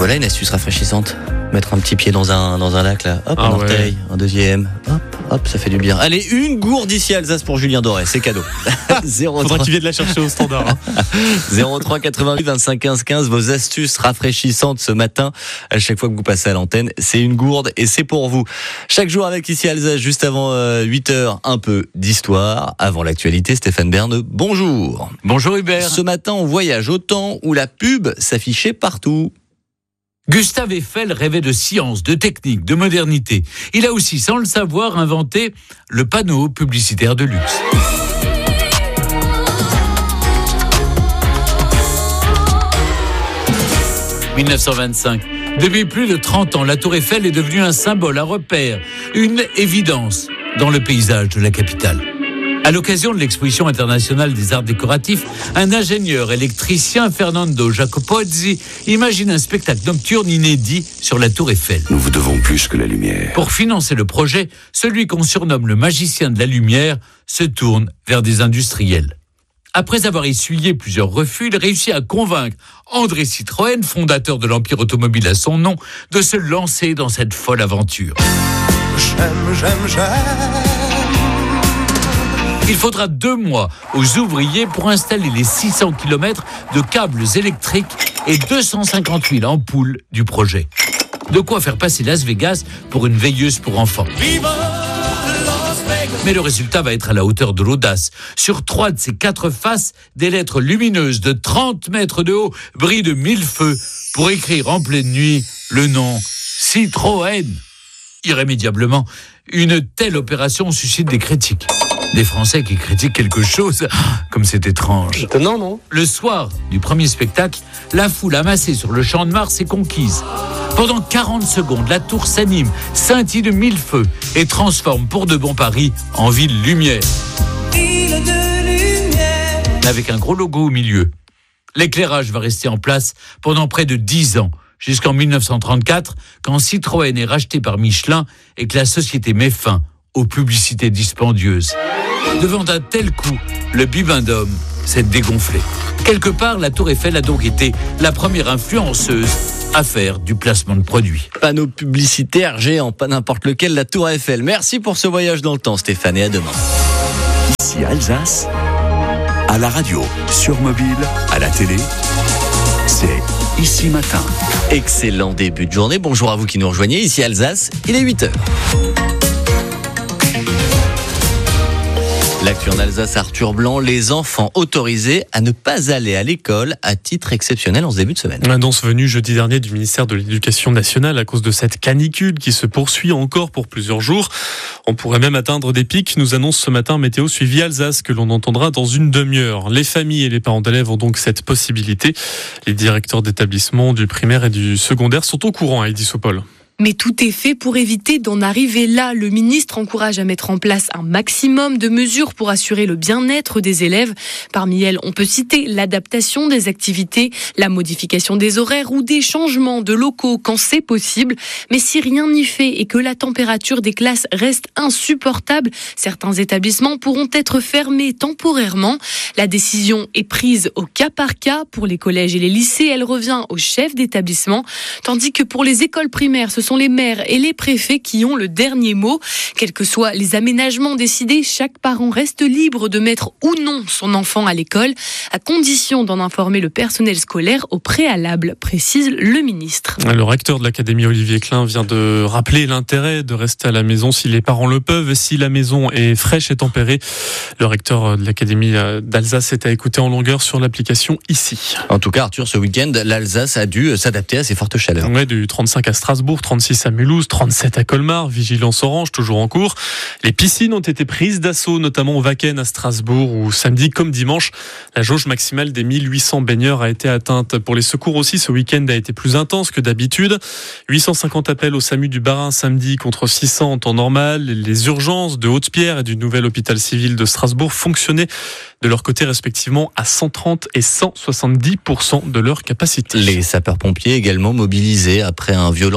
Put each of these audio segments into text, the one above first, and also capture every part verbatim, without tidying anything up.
Voilà une astuce rafraîchissante. Mettre un petit pied dans un, dans un lac, là. Hop, Ah un ouais. orteil, un deuxième. Hop, hop, ça fait du bien. Allez, une gourde ici à Alsace pour Julien Doré, c'est cadeau. zéro Faudra trois qu'il vienne la chercher au standard. Hein. zéro trois quatre-vingt-huit vingt-cinq quinze quinze, vos astuces rafraîchissantes ce matin. À chaque fois que vous passez à l'antenne, c'est une gourde et c'est pour vous. Chaque jour avec ici à Alsace, juste avant euh, huit heures, un peu d'histoire. Avant l'actualité, Stéphane Bern, bonjour. Bonjour Hubert. Ce matin, on voyage au temps où la pub s'affichait partout. Gustave Eiffel rêvait de science, de technique, de modernité. Il a aussi, sans le savoir, inventé le panneau publicitaire de luxe. dix-neuf cent vingt-cinq. Depuis plus de trente ans, la Tour Eiffel est devenue un symbole, un repère, une évidence dans le paysage de la capitale. À l'occasion de l'exposition internationale des arts décoratifs, un ingénieur électricien, Fernando Jacopozzi, imagine un spectacle nocturne inédit sur la Tour Eiffel. Nous vous devons plus que la lumière. Pour financer le projet, celui qu'on surnomme le magicien de la lumière se tourne vers des industriels. Après avoir essuyé plusieurs refus, il réussit à convaincre André Citroën, fondateur de l'Empire automobile à son nom, de se lancer dans cette folle aventure. J'aime, j'aime, j'aime. Il faudra deux mois aux ouvriers pour installer les six cents kilomètres de câbles électriques et deux cent cinquante mille ampoules du projet. De quoi faire passer Las Vegas pour une veilleuse pour enfants. Mais le résultat va être à la hauteur de l'audace. Sur trois de ces quatre faces, des lettres lumineuses de trente mètres de haut brillent de mille feux pour écrire en pleine nuit le nom Citroën. Irrémédiablement, une telle opération suscite des critiques. Des Français qui critiquent quelque chose, comme c'est étrange. Étonnant, non ? Le soir du premier spectacle, la foule amassée sur le Champ de Mars est conquise. Pendant quarante secondes, la tour s'anime, scintille de mille feux et transforme pour de bon Paris en ville lumière. Ville de lumière. Avec un gros logo au milieu. L'éclairage va rester en place pendant près de dix ans, jusqu'en dix-neuf cent trente-quatre, quand Citroën est racheté par Michelin et que la société met fin aux publicités dispendieuses. Devant un tel coup, le bibendum s'est dégonflé. Quelque part, la Tour Eiffel a donc été la première influenceuse à faire du placement de produits. Panneau publicitaire géant, pas n'importe lequel, la Tour Eiffel. Merci pour ce voyage dans le temps, Stéphane, et à demain. Ici à Alsace, à la radio, sur mobile, à la télé, c'est Ici Matin. Excellent début de journée. Bonjour à vous qui nous rejoignez. Ici à Alsace, il est huit heures. L'actu en Alsace, Arthur Blanc, les enfants autorisés à ne pas aller à l'école à titre exceptionnel en ce début de semaine. Annonce venue jeudi dernier du ministère de l'Éducation nationale à cause de cette canicule qui se poursuit encore pour plusieurs jours. On pourrait même atteindre des pics, nous annonce ce matin Météo Suivi Alsace que l'on entendra dans une demi-heure. Les familles et les parents d'élèves ont donc cette possibilité. Les directeurs d'établissements du primaire et du secondaire sont au courant, Heidi Sopol. Mais tout est fait pour éviter d'en arriver là. Le ministre encourage à mettre en place un maximum de mesures pour assurer le bien-être des élèves. Parmi elles, on peut citer l'adaptation des activités, la modification des horaires ou des changements de locaux quand c'est possible. Mais si rien n'y fait et que la température des classes reste insupportable, certains établissements pourront être fermés temporairement. La décision est prise au cas par cas. Pour les collèges et les lycées, elle revient au chef d'établissement. Tandis que pour les écoles primaires, ce sont les maires et les préfets qui ont le dernier mot. Quels que soient les aménagements décidés, chaque parent reste libre de mettre ou non son enfant à l'école, à condition d'en informer le personnel scolaire au préalable, précise le ministre. Le recteur de l'Académie Olivier Klein vient de rappeler l'intérêt de rester à la maison si les parents le peuvent, si la maison est fraîche et tempérée. Le recteur de l'Académie d'Alsace est à écouter en longueur sur l'application Ici. En tout cas, Arthur, ce week-end, l'Alsace a dû s'adapter à ces fortes chaleurs. Ouais, du trente-cinq à Strasbourg, trente-six à Mulhouse, trente-sept à Colmar, vigilance orange toujours en cours. Les piscines ont été prises d'assaut, notamment au Wacken à Strasbourg où samedi comme dimanche, la jauge maximale des mille huit cents baigneurs a été atteinte. Pour les secours aussi, ce week-end a été plus intense que d'habitude. huit cent cinquante appels au SAMU du Bas-Rhin samedi contre six cents en temps normal. Les urgences de Haute-Pierre et du nouvel hôpital civil de Strasbourg fonctionnaient de leur côté respectivement à cent trente et cent soixante-dix pour cent de leur capacité. Les sapeurs-pompiers également mobilisés après un violent orage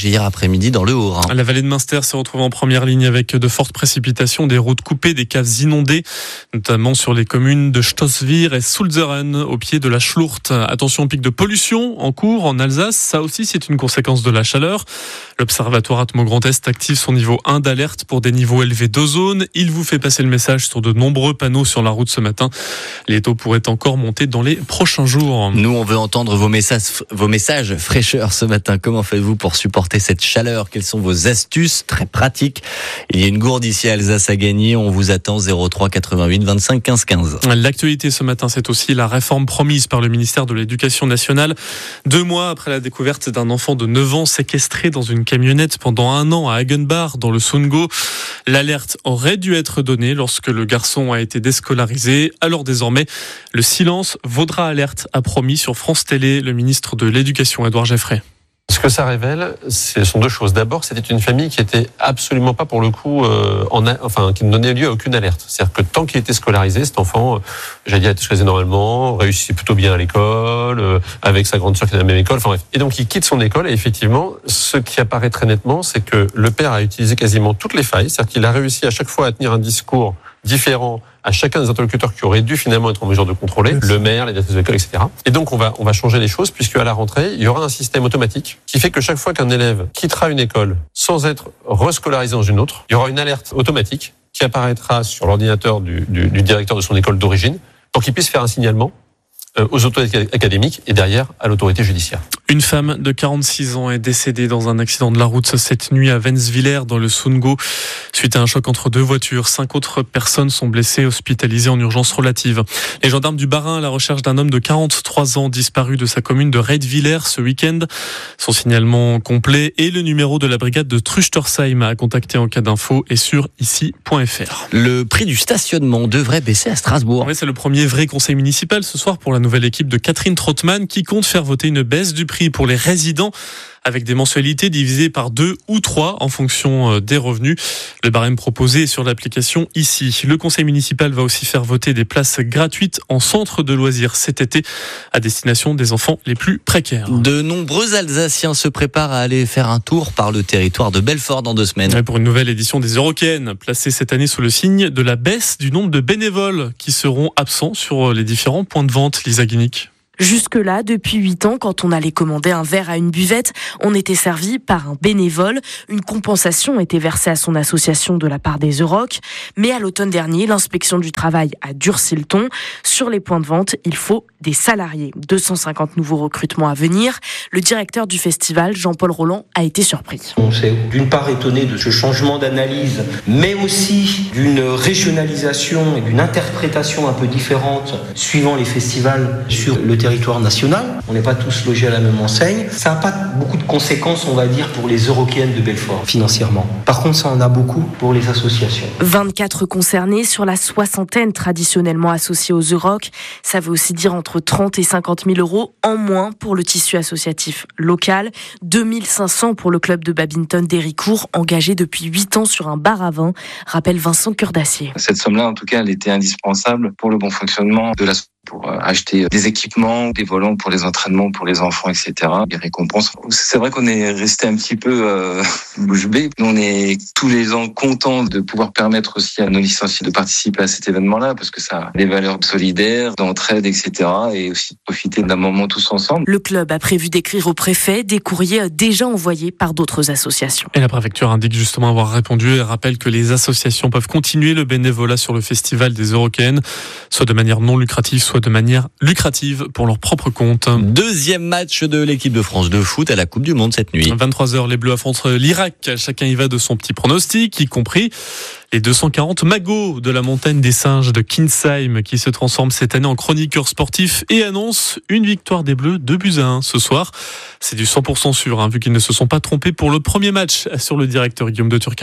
hier après-midi dans le Haut-Rhin. La vallée de Münster s'est retrouvée en première ligne avec de fortes précipitations, des routes coupées, des caves inondées, notamment sur les communes de Stoßwihr et Sulzeren, au pied de la Schlucht. Attention au pic de pollution en cours en Alsace. Ça aussi, c'est une conséquence de la chaleur. L'Observatoire Atmo Grand Est active son niveau un d'alerte pour des niveaux élevés d'ozone. Il vous fait passer le message sur de nombreux panneaux sur la route ce matin. Les taux pourraient encore monter dans les prochains jours. Nous, on veut entendre vos messages, vos messages fraîcheur ce matin. Comment faites-vous pour supporter cette chaleur? Quelles sont vos astuces très pratiques? Il y a une gourde ici à Alsace à gagner. On vous attend zéro trois quatre-vingt-huit vingt-cinq quinze quinze. L'actualité ce matin, c'est aussi la réforme promise par le ministère de l'Éducation nationale. Deux mois après la découverte d'un enfant de neuf ans séquestré dans une camionnette pendant un an à Hagenbach, dans le Sundgau, l'alerte aurait dû être donnée lorsque le garçon a été déscolarisé. Alors désormais, le silence vaudra alerte, a promis sur France Télé le ministre de l'Éducation, Édouard Geffray. Ce que ça révèle, ce sont deux choses. D'abord, c'était une famille qui était absolument pas, pour le coup, euh, en a, enfin, qui ne donnait lieu à aucune alerte. C'est-à-dire que tant qu'il était scolarisé, cet enfant, euh, j'allais dire, était scolarisé normalement, réussissait plutôt bien à l'école, euh, avec sa grande sœur qui est dans la même école. Enfin bref. Et donc, il quitte son école et effectivement, ce qui apparaît très nettement, c'est que le père a utilisé quasiment toutes les failles. C'est-à-dire qu'il a réussi à chaque fois à tenir un discours différent à chacun des interlocuteurs qui auraient dû finalement être en mesure de contrôler, le maire, les directeurs de l'école, et cetera. Et donc on va on va changer les choses puisque à la rentrée, il y aura un système automatique qui fait que chaque fois qu'un élève quittera une école sans être rescolarisé dans une autre, il y aura une alerte automatique qui apparaîtra sur l'ordinateur du, du, du directeur de son école d'origine pour qu'il puisse faire un signalement aux autorités académiques et derrière à l'autorité judiciaire. Une femme de quarante-six ans est décédée dans un accident de la route cette nuit à Wenzwiller dans le Sundgau suite à un choc entre deux voitures. Cinq autres personnes sont blessées, hospitalisées en urgence relative. Les gendarmes du Bas-Rhin à la recherche d'un homme de quarante-trois ans disparu de sa commune de Reidwiller ce week-end. Son signalement complet et le numéro de la brigade de Truchtersheim à contacter en cas d'info est sur ici point f r. Le prix du stationnement devrait baisser à Strasbourg. Oui, c'est le premier vrai conseil municipal ce soir pour la nouvelle équipe de Catherine Trottmann qui compte faire voter une baisse du prix pour les résidents avec des mensualités divisées par deux ou trois en fonction des revenus. Le barème proposé est sur l'application ici. Le conseil municipal va aussi faire voter des places gratuites en centre de loisirs cet été à destination des enfants les plus précaires. De nombreux Alsaciens se préparent à aller faire un tour par le territoire de Belfort dans deux semaines. Ouais, pour une nouvelle édition des Eurokéennes, placée cette année sous le signe de la baisse du nombre de bénévoles qui seront absents sur les différents points de vente. Lisa Guinic. Jusque-là, depuis huit ans, quand on allait commander un verre à une buvette, on était servi par un bénévole. Une compensation était versée à son association de la part des Euroc. Mais à l'automne dernier, l'inspection du travail a durci le ton. Sur les points de vente, il faut des salariés. deux cent cinquante nouveaux recrutements à venir. Le directeur du festival, Jean-Paul Roland, a été surpris. On s'est d'une part étonné de ce changement d'analyse, mais aussi d'une régionalisation et d'une interprétation un peu différente suivant les festivals sur le territoire. territoire national. On n'est pas tous logés à la même enseigne. Ça n'a pas beaucoup de conséquences, on va dire, pour les Eurokéennes de Belfort, financièrement. Par contre, ça en a beaucoup pour les associations. vingt-quatre concernés sur la soixantaine traditionnellement associés aux Euroc. Ça veut aussi dire entre trente et cinquante mille euros en moins pour le tissu associatif local. deux mille cinq cents pour le club de badminton d'Héricourt, engagé depuis huit ans sur un bar à vin, rappelle Vincent Cœur d'Acier. Cette somme-là, en tout cas, elle était indispensable pour le bon fonctionnement de l'association, pour acheter des équipements, des volants pour les entraînements, pour les enfants, et cetera. Des récompenses. C'est vrai qu'on est resté un petit peu euh, bouche bée. Nous, on est tous les ans contents de pouvoir permettre aussi à nos licenciés de participer à cet événement-là, parce que ça a des valeurs solidaires, d'entraide, et cetera. Et aussi de profiter d'un moment tous ensemble. Le club a prévu d'écrire au préfet des courriers déjà envoyés par d'autres associations. Et la préfecture indique justement avoir répondu et rappelle que les associations peuvent continuer le bénévolat sur le festival des Eurokéennes, soit de manière non lucrative, soit de manière lucrative pour leur propre compte. Deuxième match de l'équipe de France de foot à la Coupe du Monde cette nuit. vingt-trois heures, les Bleus affrontent l'Irak. Chacun y va de son petit pronostic, y compris les deux cent quarante magots de la montagne des singes de Kinsheim qui se transforment cette année en chroniqueurs sportifs et annoncent une victoire des Bleus deux buts à un ce soir. C'est du cent pour cent sûr, hein, vu qu'ils ne se sont pas trompés pour le premier match sur le directeur Guillaume de Turckheim.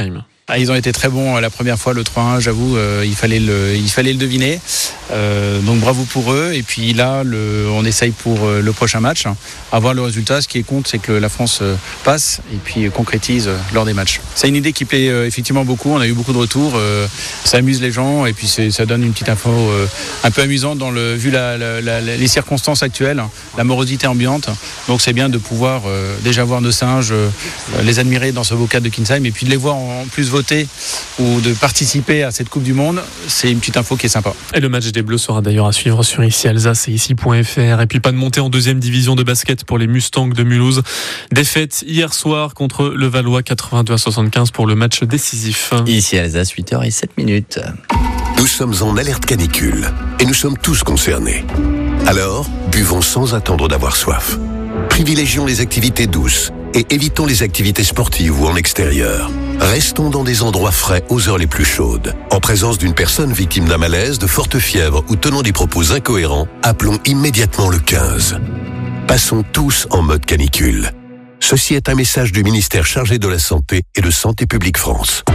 Ah, ils ont été très bons la première fois, le trois un, j'avoue, euh, il, fallait le, il fallait le deviner. Euh, donc bravo pour eux. Et puis là, le, on essaye pour euh, le prochain match. Hein, avoir le résultat. Ce qui est compte, c'est que la France euh, passe et puis euh, concrétise euh, lors des matchs. C'est une idée qui plaît euh, effectivement beaucoup. On a eu beaucoup de retours. Euh, ça amuse les gens et puis c'est, ça donne une petite info euh, un peu amusante dans le, vu la, la, la, les circonstances actuelles, hein, la morosité ambiante. Donc c'est bien de pouvoir euh, déjà voir nos singes, euh, les admirer dans ce beau cadre de Kinsheim et puis de les voir en plus voter ou de participer à cette Coupe du Monde. C'est une petite info qui est sympa. Et le match des Bleus sera d'ailleurs à suivre sur Ici Alsace et ici point f r. Et puis pas de montée en deuxième division de basket pour les Mustangs de Mulhouse. Défaite hier soir contre le Valois quatre-vingt-deux à soixante-quinze pour le match décisif. Ici Alsace, huit heures zéro sept minutes. Nous sommes en alerte canicule et nous sommes tous concernés. Alors, buvons sans attendre d'avoir soif. Privilégions les activités douces et évitons les activités sportives ou en extérieur. Restons dans des endroits frais aux heures les plus chaudes. En présence d'une personne victime d'un malaise, de forte fièvre ou tenant des propos incohérents, appelons immédiatement le quinze. Passons tous en mode canicule. Ceci est un message du ministère chargé de la Santé et de Santé publique France.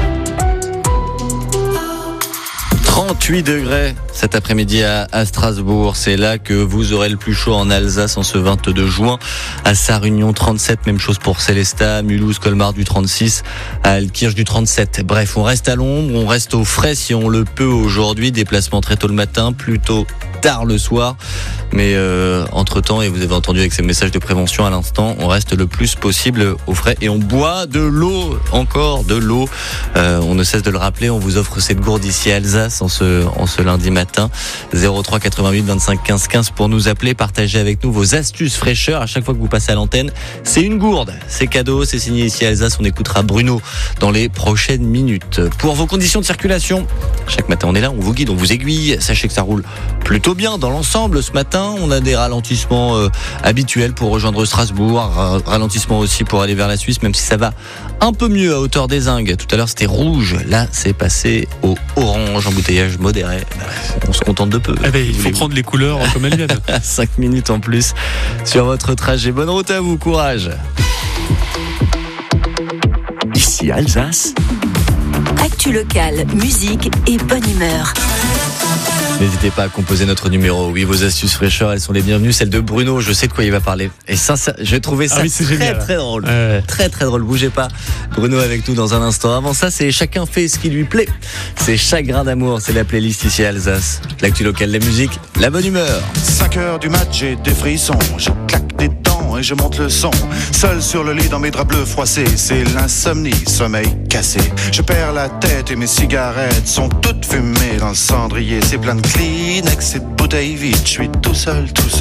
trente-huit degrés cet après-midi à, à Strasbourg. C'est là que vous aurez le plus chaud en Alsace en ce vingt-deux juin. À Sarre-Union, trente-sept. Même chose pour Célestat, Mulhouse, Colmar du trente-six. À Altkirch du trente-sept. Bref, on reste à l'ombre, on reste au frais si on le peut aujourd'hui. Déplacement très tôt le matin, plutôt tard le soir. Mais euh, entre-temps, et vous avez entendu avec ces messages de prévention à l'instant, on reste le plus possible au frais et on boit de l'eau, encore de l'eau. Euh, on ne cesse de le rappeler, on vous offre cette gourde ici à Alsace en ce, en ce lundi matin. zéro trois quatre-vingt-huit vingt-cinq quinze quinze pour nous appeler, partager avec nous vos astuces fraîcheur. À chaque fois que vous passez à l'antenne, c'est une gourde. C'est cadeau, c'est signé ici à Alsace. On écoutera Bruno dans les prochaines minutes. Pour vos conditions de circulation, chaque matin on est là, on vous guide, on vous aiguille. Sachez que ça roule plutôt bien dans l'ensemble ce matin. On a des ralentissements euh, habituels pour rejoindre Strasbourg, ra- ralentissement aussi pour aller vers la Suisse, même si ça va un peu mieux à hauteur des Zingues. Tout à l'heure c'était rouge, là c'est passé au orange, embouteillage modéré. On se contente de peu. Eh ben, il faut prendre les couleurs comme elles viennent. cinq minutes en plus sur votre trajet. Bonne route à vous, courage. Ici Alsace. Actu locale, musique et bonne humeur. N'hésitez pas à composer notre numéro. Oui, vos astuces fraîcheurs, elles sont les bienvenues. Celle de Bruno, je sais de quoi il va parler. Et ça, ça j'ai trouvé ça ah oui, c'est très génial. très drôle. Ouais. Très très drôle. Bougez pas. Bruno avec nous dans un instant. Avant ça, c'est Chacun fait ce qui lui plaît. C'est Chagrin d'amour. C'est la playlist ici à Alsace. L'actu locale, la musique, la bonne humeur. cinq heures du mat, j'ai des frissons. Je claque des dents et je monte le son. Seul sur le lit dans mes draps bleus froissés. C'est l'insomnie, sommeil cassé. Je perds la tête et mes cigarettes sont toutes fumées dans le cendrier. C'est plein de Kleenex et de bouteilles vides. Je suis tout seul, tout seul.